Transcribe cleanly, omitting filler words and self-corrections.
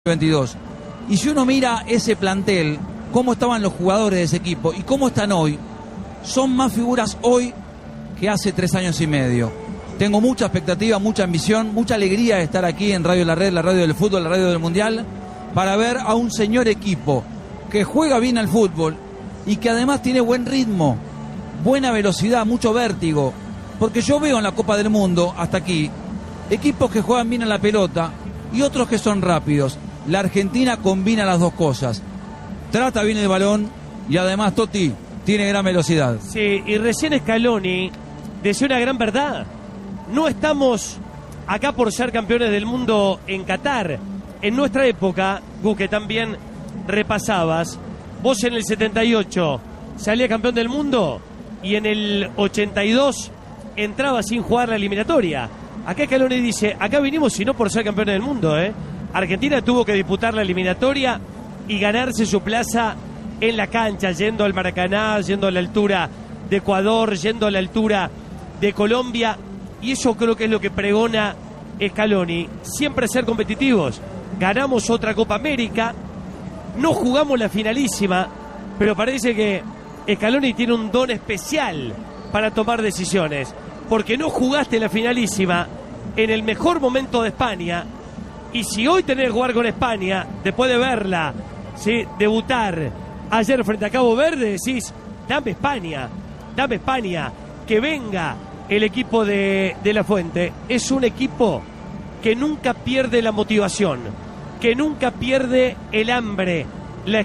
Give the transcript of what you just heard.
22. Y si uno mira ese plantel, cómo estaban los jugadores de ese equipo y cómo están hoy, son más figuras hoy que hace 3 años y medio. Tengo mucha expectativa, mucha ambición, mucha alegría de estar aquí en Radio La Red, la radio del fútbol, la radio del mundial, para ver a un señor equipo que juega bien al fútbol y que además tiene buen ritmo, buena velocidad, mucho vértigo. Porque yo veo en la Copa del Mundo, hasta aquí, equipos que juegan bien a la pelota y otros que son rápidos. La Argentina combina las dos cosas. Trata bien el balón y además Totti tiene gran velocidad. Sí, y recién Scaloni decía una gran verdad. No estamos acá por ser campeones del mundo en Qatar. En nuestra época, Gu, que también repasabas, vos en el 78 salías campeón del mundo y en el 82 entraba sin jugar la eliminatoria. Acá Scaloni dice, acá vinimos y no por ser campeones del mundo, Argentina tuvo que disputar la eliminatoria y ganarse su plaza en la cancha, yendo al Maracaná, yendo a la altura de Ecuador, yendo a la altura de Colombia, y eso creo que es lo que pregona Scaloni, siempre ser competitivos. Ganamos otra Copa América, no jugamos la finalísima, pero parece que Scaloni tiene un don especial para tomar decisiones, porque no jugaste la finalísima en el mejor momento de España. Y si hoy tenés que jugar con España, después de verla, ¿sí?, debutar ayer frente a Cabo Verde, decís, dame España, que venga el equipo de La Fuente. Es un equipo que nunca pierde la motivación, que nunca pierde el hambre